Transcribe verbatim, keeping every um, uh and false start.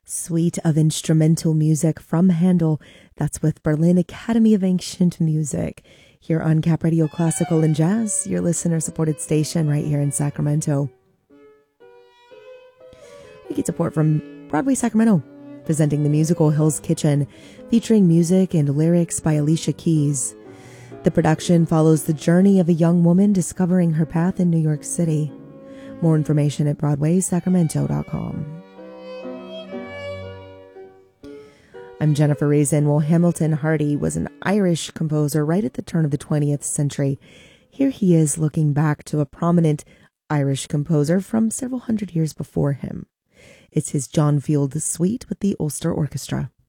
Suite of instrumental music from Handel. That's with Berlin Academy of Ancient Music. Here on Cap Radio Classical and Jazz, your listener-supported station right here in Sacramento. We get support from Broadway Sacramento, presenting the musical Hell's Kitchen, featuring music and lyrics by Alicia Keys. The production follows the journey of a young woman discovering her path in New York City. More information at broadway sacramento dot com. I'm Jennifer Raisin. Well, Hamilton Hardy was an Irish composer right at the turn of the twentieth century. Here he is looking back to a prominent Irish composer from several hundred years before him. It's his John Field Suite with the Ulster Orchestra.